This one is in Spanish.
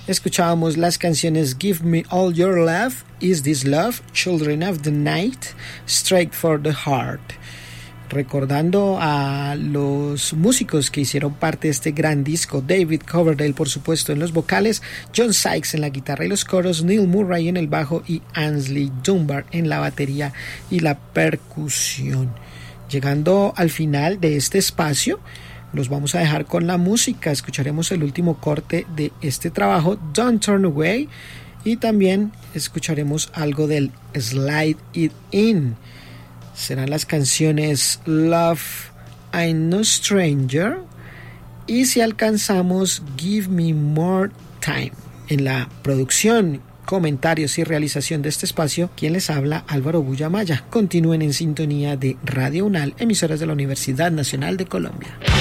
Escuchábamos las canciones Give Me All Your Love, Is This Love, Children of the Night, Straight for the Heart. Recordando a los músicos que hicieron parte de este gran disco: David Coverdale, por supuesto, en los vocales, John Sykes en la guitarra y los coros, Neil Murray en el bajo y Aynsley Dunbar en la batería y la percusión. Llegando al final de este espacio, los vamos a dejar con la música. Escucharemos el último corte de este trabajo, Don't Turn Away, y también escucharemos algo del Slide It In. Serán las canciones Love, I'm No Stranger y, si alcanzamos, Give Me More Time. En la producción, comentarios y realización de este espacio, quien les habla, Álvaro Bullamaya. Continúen en sintonía de Radio UNAL, emisoras de la Universidad Nacional de Colombia.